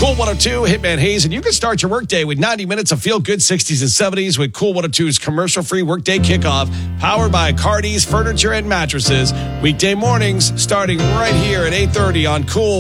Cool 102, Hitman Hayes, and you can start your workday with 90 minutes of feel-good 60s and 70s with Cool 102's commercial-free workday kickoff, powered by Cardi's Furniture and Mattresses. Weekday mornings starting right here at 8:30 on Cool